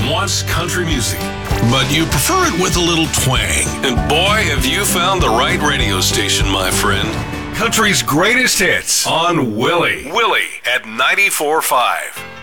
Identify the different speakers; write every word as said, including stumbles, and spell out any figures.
Speaker 1: wants country music, but you prefer it with a little twang. And boy, have you found the right radio station, my friend. Country's greatest hits on Willie. Willie at ninety-four point five.